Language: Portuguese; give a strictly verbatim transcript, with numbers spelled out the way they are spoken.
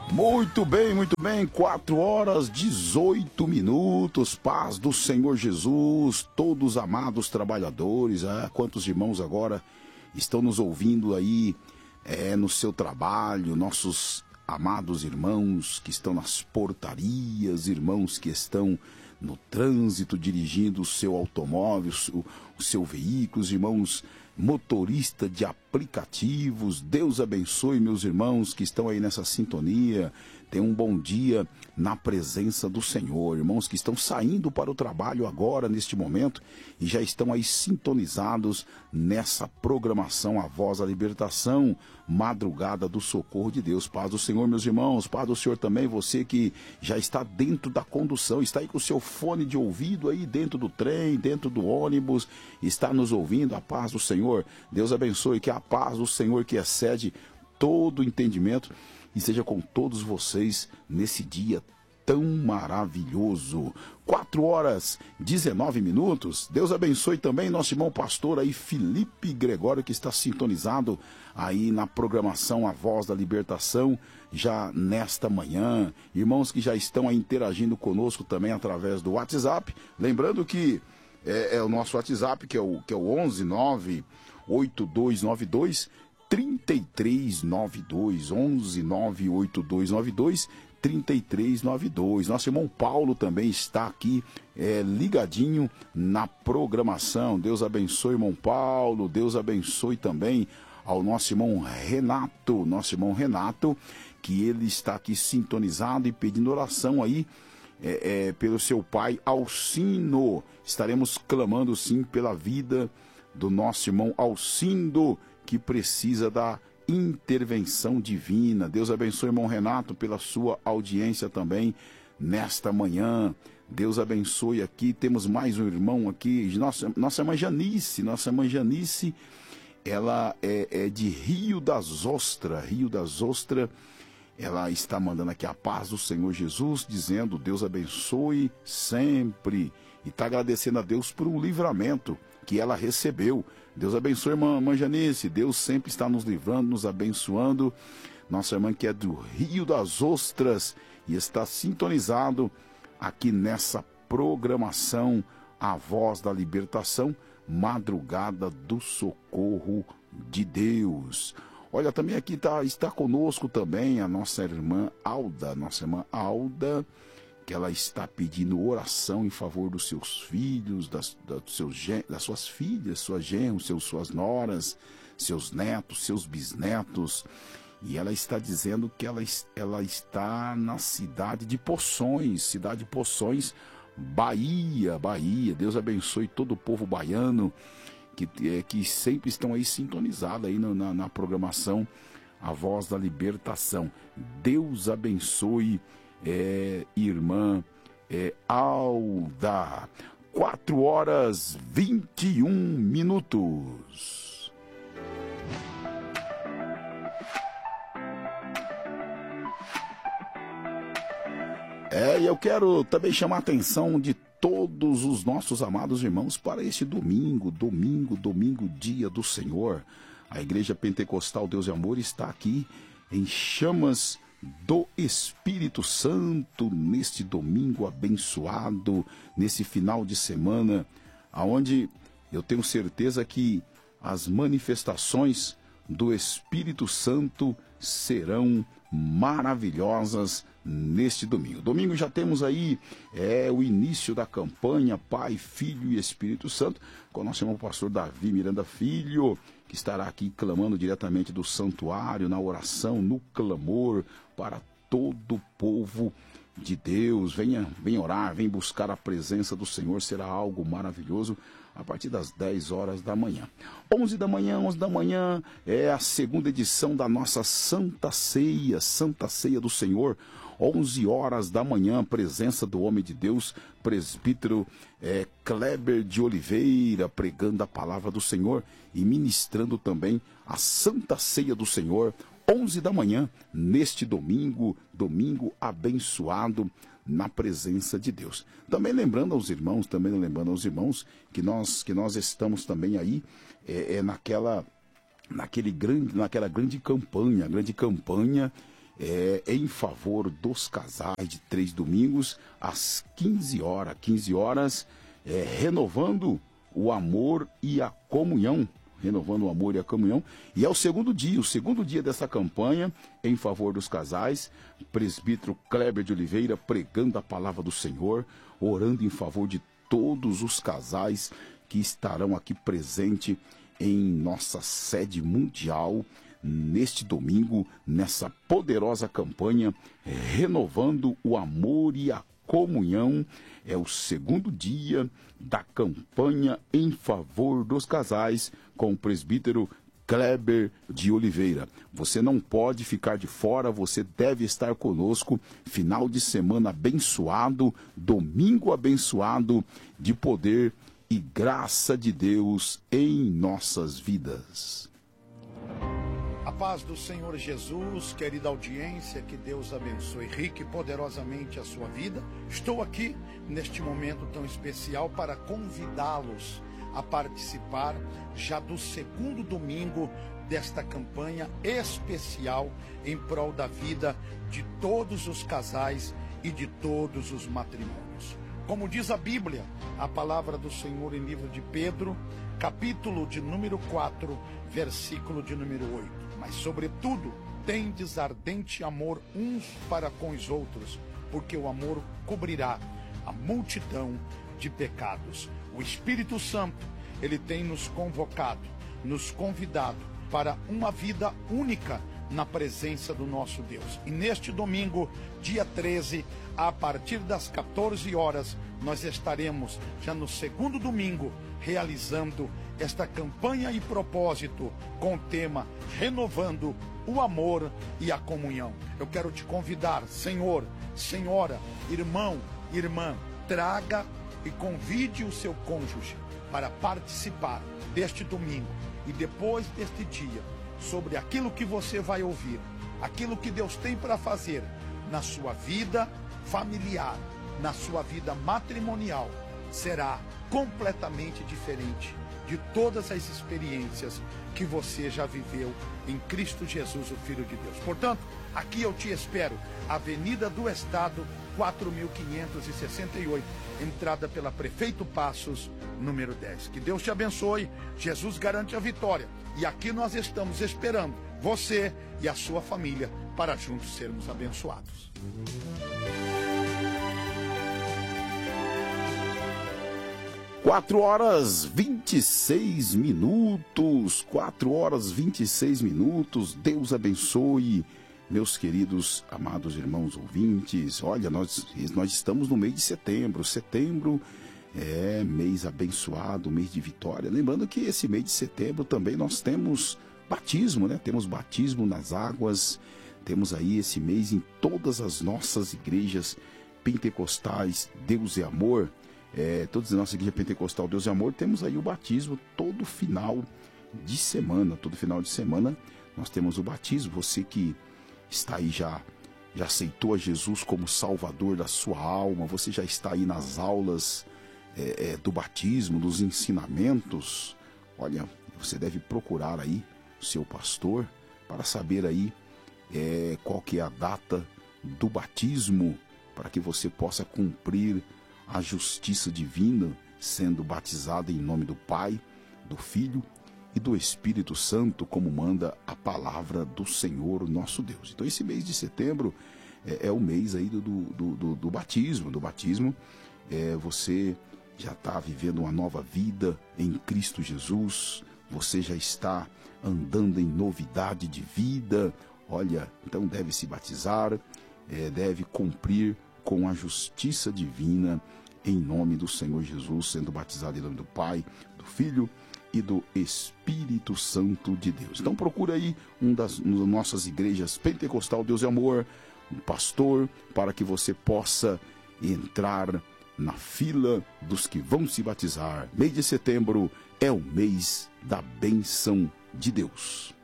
Muito bem, muito bem, quatro horas, dezoito minutos, paz do Senhor Jesus, todos amados trabalhadores, ah, quantos irmãos agora estão nos ouvindo aí é, no seu trabalho, nossos amados irmãos que estão nas portarias, irmãos que estão no trânsito dirigindo o seu automóvel, o, o seu veículo, irmãos motorista de aplicativos. Deus abençoe meus irmãos que estão aí nessa sintonia. Tenham um bom dia na presença do Senhor. Irmãos que estão saindo para o trabalho agora, neste momento, e já estão aí sintonizados nessa programação A Voz da Libertação, Madrugada do Socorro de Deus. Paz do Senhor, meus irmãos. Paz do Senhor também, você que já está dentro da condução, está aí com o seu fone de ouvido aí dentro do trem, dentro do ônibus, está nos ouvindo. A paz do Senhor. Deus abençoe, que a paz do Senhor que excede todo entendimento e seja com todos vocês nesse dia tão maravilhoso. quatro horas, dezenove minutos. Deus abençoe também nosso irmão pastor aí, Felipe Gregório, que está sintonizado aí na programação A Voz da Libertação, já nesta manhã. Irmãos que já estão aí interagindo conosco também através do WhatsApp. Lembrando que é, é o nosso WhatsApp, que é o, que é o onze nove oito dois nove dois três três nove dois, onze nove oito dois nove dois três três nove dois. Nosso irmão Paulo também está aqui é, ligadinho na programação. Deus abençoe, irmão Paulo. Deus abençoe também ao nosso irmão Renato, nosso irmão Renato, que ele está aqui sintonizado e pedindo oração aí é, é, pelo seu pai Alcindo. Estaremos clamando sim pela vida do nosso irmão Alcindo, que precisa da intervenção divina. Deus abençoe, irmão Renato, pela sua audiência também nesta manhã. Deus abençoe aqui. Temos mais um irmão aqui, nossa, nossa irmã Janice, nossa irmã Janice, ela é, é de Rio das Ostras, Rio das Ostras. Ela está mandando aqui a paz do Senhor Jesus, dizendo Deus abençoe sempre, e está agradecendo a Deus por um livramento que ela recebeu. Deus abençoe, irmã, irmã Janice. Deus sempre está nos livrando, nos abençoando. Nossa irmã que é do Rio das Ostras e está sintonizado aqui nessa programação A Voz da Libertação, Madrugada do Socorro de Deus. Olha, também aqui tá, está conosco também a nossa irmã Alda, nossa irmã Alda, que ela está pedindo oração em favor dos seus filhos, das, das, seus, das suas filhas, suas genros, seus, suas noras, seus netos, seus bisnetos. E ela está dizendo que ela, ela está na cidade de Poções, cidade de Poções, Bahia, Bahia. Deus abençoe todo o povo baiano que, é, que sempre estão aí sintonizados aí na, na, na programação A Voz da Libertação. Deus abençoe, É, irmã é, Alda. Quatro horas vinte e um minutos. É, e eu quero também chamar a atenção de todos os nossos amados irmãos para este domingo, domingo, domingo, dia do Senhor. A Igreja Pentecostal Deus e Amor está aqui em chamas do Espírito Santo neste domingo abençoado, nesse final de semana, aonde eu tenho certeza que as manifestações do Espírito Santo serão maravilhosas neste domingo. Domingo já temos aí é, o início da campanha Pai, Filho e Espírito Santo, com o nosso irmão pastor Davi Miranda Filho, que estará aqui clamando diretamente do santuário, na oração, no clamor, para todo o povo de Deus. Venha, venha orar, venha buscar a presença do Senhor, será algo maravilhoso a partir das dez horas da manhã. onze da manhã, onze da manhã, é a segunda edição da nossa Santa Ceia, Santa Ceia do Senhor. onze horas da manhã, presença do homem de Deus, presbítero é, Kleber de Oliveira, pregando a palavra do Senhor e ministrando também a Santa Ceia do Senhor, onze da manhã, neste domingo, domingo abençoado na presença de Deus. Também lembrando aos irmãos, também lembrando aos irmãos que nós, que nós estamos também aí é, é naquela, naquele grande, naquela grande campanha, grande campanha é em favor dos casais de três domingos, às quinze horas. quinze horas, é, renovando o amor e a comunhão. Renovando o amor e a comunhão. E é o segundo dia, o segundo dia dessa campanha em favor dos casais. Presbítero Kleber de Oliveira pregando a palavra do Senhor, orando em favor de todos os casais que estarão aqui presentes em nossa sede mundial neste domingo, nessa poderosa campanha, renovando o amor e a comunhão. É o segundo dia da campanha em favor dos casais com o presbítero Kleber de Oliveira. Você não pode ficar de fora, você deve estar conosco. Final de semana abençoado, domingo abençoado de poder e graça de Deus em nossas vidas. A paz do Senhor Jesus, querida audiência, que Deus abençoe rique e poderosamente a sua vida. Estou aqui neste momento tão especial para convidá-los a participar já do segundo domingo desta campanha especial em prol da vida de todos os casais e de todos os matrimônios. Como diz a Bíblia, a palavra do Senhor em livro de Pedro, capítulo de número quatro, versículo de número oito. Mas, sobretudo, tendes ardente amor uns para com os outros, porque o amor cobrirá a multidão de pecados. O Espírito Santo, ele tem nos convocado, nos convidado para uma vida única na presença do nosso Deus. E neste domingo, dia treze, a partir das quatorze horas, nós estaremos já no segundo domingo realizando esta campanha e propósito com o tema Renovando o Amor e a Comunhão. Eu quero te convidar, Senhor, Senhora, irmão, irmã, traga e convide o seu cônjuge para participar deste domingo e depois deste dia, sobre aquilo que você vai ouvir, aquilo que Deus tem para fazer na sua vida familiar, na sua vida matrimonial, será completamente diferente de todas as experiências que você já viveu em Cristo Jesus, o Filho de Deus. Portanto, aqui eu te espero, Avenida do Estado, quatro mil quinhentos e sessenta e oito, entrada pela Prefeito Passos, número dez. Que Deus te abençoe, Jesus garante a vitória. E aqui nós estamos esperando você e a sua família para juntos sermos abençoados. Quatro horas vinte e seis minutos, quatro horas vinte e seis minutos. Deus abençoe, meus queridos, amados irmãos ouvintes. Olha, nós, nós estamos no mês de setembro. Setembro é mês abençoado, mês de vitória. Lembrando que esse mês de setembro também nós temos batismo, né? Temos batismo nas águas. Temos aí esse mês em todas as nossas igrejas pentecostais, Deus é Amor. É, todas as nossas igrejas pentecostal Deus é Amor, temos aí o batismo todo final de semana, todo final de semana nós temos o batismo. Você que está aí já, já aceitou a Jesus como Salvador da sua alma, você já está aí nas aulas é, é, do batismo, dos ensinamentos, olha, você deve procurar aí o seu pastor para saber aí é, qual que é a data do batismo, para que você possa cumprir a justiça divina, sendo batizado em nome do Pai, do Filho e do Espírito Santo, como manda a palavra do Senhor nosso Deus. Então esse mês de setembro é, é o mês aí do, do, do, do batismo, do batismo. É, você já está vivendo uma nova vida em Cristo Jesus, você já está andando em novidade de vida. Olha, então deve se batizar, é, deve cumprir com a justiça divina em nome do Senhor Jesus, sendo batizado em nome do Pai, do Filho e do Espírito Santo de Deus. Então procura aí um das, uma das nossas igrejas pentecostal Deus é Amor, um pastor, para que você possa entrar na fila dos que vão se batizar. Mês de setembro é o mês da bênção de Deus.